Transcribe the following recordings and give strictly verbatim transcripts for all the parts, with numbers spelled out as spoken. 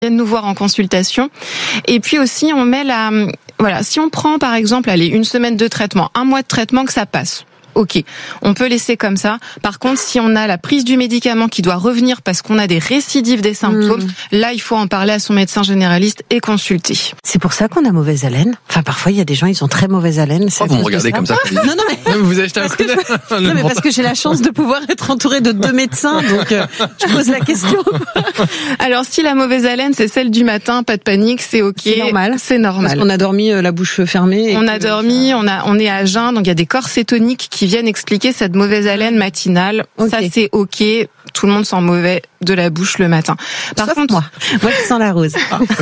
viennent nous voir en consultation. Et puis aussi, on met la, voilà, si on prend par exemple, allez, une semaine de traitement, un mois de traitement que ça passe. Ok, on peut laisser comme ça. Par contre, si on a la prise du médicament qui doit revenir parce qu'on a des récidives des symptômes, mmh. là, il faut en parler à son médecin généraliste et consulter. C'est pour ça qu'on a mauvaise haleine. Enfin, parfois, il y a des gens, ils ont très mauvaise haleine. Oh, vous me regardez comme ça. Non, non, mais vous avez acheté un coup je... Non, mais parce que j'ai la chance de pouvoir être entourée de deux médecins, donc euh, je pose la question. Alors, si la mauvaise haleine, c'est celle du matin, pas de panique, c'est ok. C'est normal. C'est normal. Parce qu'on a dormi euh, la bouche fermée. Et on a dormi, on a, on est à jeun, donc il y a des corps cétoniques qui viennent expliquer cette mauvaise haleine matinale. Okay. Ça, c'est ok. Tout le monde sent mauvais de la bouche le matin. Par Sauf contre, moi, moi qui sens la rose.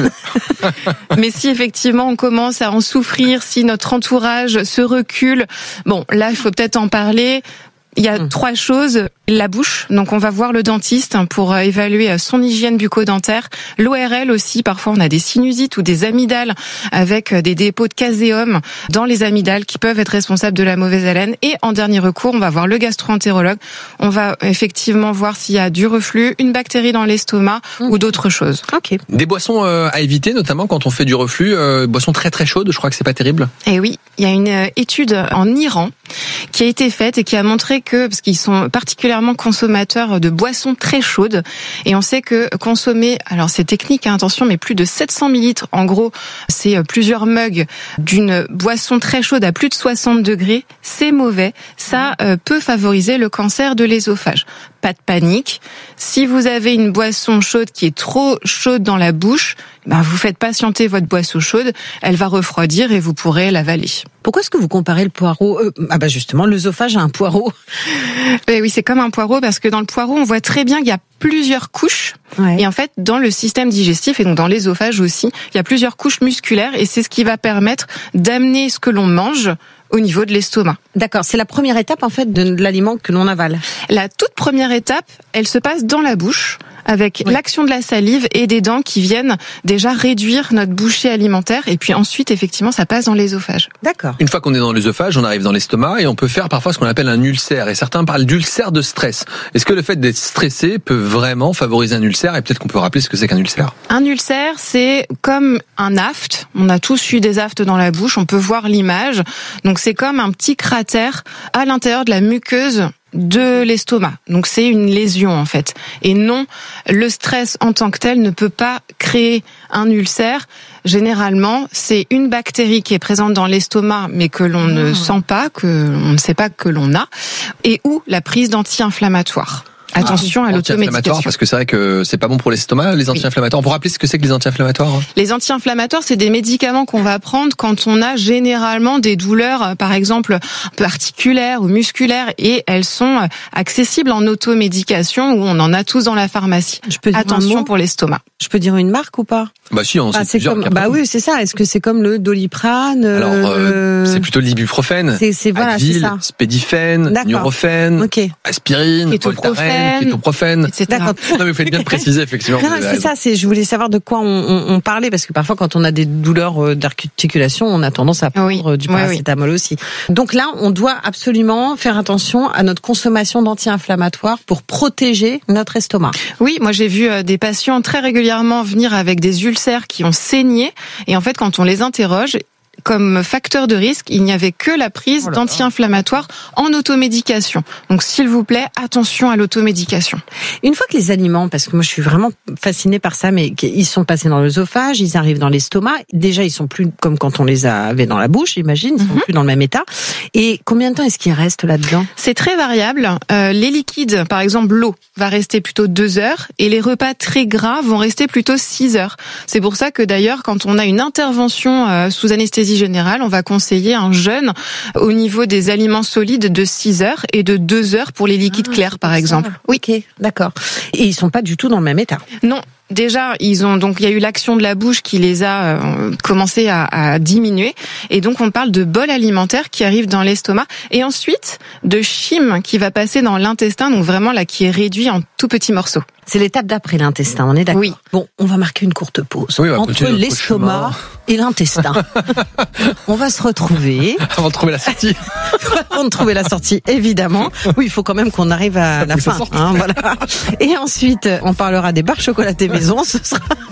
Mais si effectivement on commence à en souffrir, si notre entourage se recule, bon, là, il faut peut-être en parler. Il y a mmh. trois choses. La bouche, donc on va voir le dentiste pour évaluer son hygiène bucco-dentaire. L'O R L aussi, parfois on a des sinusites ou des amygdales avec des dépôts de caséum dans les amygdales qui peuvent être responsables de la mauvaise haleine. Et en dernier recours, on va voir le gastro-entérologue. On va effectivement voir s'il y a du reflux, une bactérie dans l'estomac mmh. ou d'autres choses. Ok. Des boissons à éviter, notamment quand on fait du reflux, euh, boissons très très chaudes, je crois que c'est pas terrible. Et oui, il y a une étude en Iran qui a été faite et qui a montré que, parce qu'ils sont particulièrement consommateurs de boissons très chaudes, et on sait que consommer, alors c'est technique, hein, attention, mais plus de sept cents millilitres, en gros, c'est plusieurs mugs d'une boisson très chaude à plus de soixante degrés, c'est mauvais. Ça euh, peut favoriser le cancer de l'œsophage. Pas de panique. Si vous avez une boisson chaude qui est trop chaude dans la bouche, ben vous faites patienter votre boisson chaude, elle va refroidir et vous pourrez l'avaler. Pourquoi est-ce que vous comparez le poireau euh, Ah bah justement, l'œsophage à un poireau. Ben oui, c'est comme un poireau parce que dans le poireau, on voit très bien qu'il y a plusieurs couches. Ouais. Et en fait, dans le système digestif et donc dans l'œsophage aussi, il y a plusieurs couches musculaires et c'est ce qui va permettre d'amener ce que l'on mange au niveau de l'estomac. D'accord, c'est la première étape en fait de l'aliment que l'on avale. La toute première étape, elle se passe dans la bouche avec oui. l'action de la salive et des dents qui viennent déjà réduire notre bouchée alimentaire et puis ensuite effectivement ça passe dans l'œsophage. D'accord. Une fois qu'on est dans l'œsophage, on arrive dans l'estomac et on peut faire parfois ce qu'on appelle un ulcère et certains parlent d'ulcère de stress. Est-ce que le fait d'être stressé peut vraiment favoriser un ulcère et peut-être qu'on peut rappeler ce que c'est qu'un ulcère? Un ulcère, c'est comme un aphte. On a tous eu des aftes dans la bouche, on peut voir l'image. Donc c'est comme un petit cratère à l'intérieur de la muqueuse de l'estomac. Donc c'est une lésion en fait. Et non, le stress en tant que tel ne peut pas créer un ulcère. Généralement, c'est une bactérie qui est présente dans l'estomac mais que l'on ne sent pas, que on ne sait pas que l'on a, et ou la prise d'anti-inflammatoires. Attention ah, à l'automédication. Parce que c'est vrai que c'est pas bon pour l'estomac, les anti-inflammatoires. On peut rappeler ce que c'est que les anti-inflammatoires? Les anti-inflammatoires, c'est des médicaments qu'on va prendre quand on a généralement des douleurs, par exemple, un peu articulaires ou musculaires, et elles sont accessibles en automédication ou on en a tous dans la pharmacie. Je peux dire Attention pour l'estomac. Je peux dire une marque ou pas? Bah si, on bah, sait plusieurs. Comme, bah oui, c'est ça. Est-ce que c'est comme le Doliprane? Alors, euh, c'est plutôt l'ibuprofène. C'est, c'est voilà, Advil, c'est ça. Spédifène, Nurophène, okay. aspirine, Voltaren, kétoprophène, et cetera. Non, mais vous faites bien de préciser, effectivement. Non, c'est ça. C'est, je voulais savoir de quoi on, on, on parlait parce que parfois, quand on a des douleurs d'articulation, on a tendance à prendre oui. du paracétamol oui, oui. aussi. Donc là, on doit absolument faire attention à notre consommation d'anti-inflammatoires pour protéger notre estomac. Oui, moi j'ai vu des patients très régulièrement venir avec des ulcères qui ont saigné et en fait, quand on les interroge, comme facteur de risque, il n'y avait que la prise oh d'anti-inflammatoires en automédication. Donc, s'il vous plaît, attention à l'automédication. Une fois que les aliments, parce que moi je suis vraiment fascinée par ça, mais ils sont passés dans l'œsophage, ils arrivent dans l'estomac, déjà ils sont plus comme quand on les avait dans la bouche, j'imagine, ils sont mm-hmm. plus dans le même état. Et combien de temps est-ce qu'ils restent là-dedans? C'est très variable. Euh, les liquides, par exemple l'eau, va rester plutôt deux heures et les repas très gras vont rester plutôt six heures. C'est pour ça que d'ailleurs, quand on a une intervention euh, sous anesthésie générale, on va conseiller un jeûne au niveau des aliments solides de six heures et de deux heures pour les liquides ah, clairs, par exemple. Ça. Oui, ok, d'accord. Et ils sont pas du tout dans le même état. Non. Déjà, ils ont donc il y a eu l'action de la bouche qui les a euh, commencé à, à diminuer et donc on parle de bol alimentaire qui arrive dans l'estomac et ensuite de chyme qui va passer dans l'intestin, donc vraiment là qui est réduit en tout petits morceaux. C'est l'étape d'après l'intestin, on est d'accord? Oui. Bon, on va marquer une courte pause oui, entre l'estomac et l'intestin. On va se retrouver avant de trouver la sortie. Avant de trouver la sortie, évidemment. Oui, il faut quand même qu'on arrive à la fin. Hein, voilà. Et ensuite, on parlera des barres chocolatées maison. Ce sera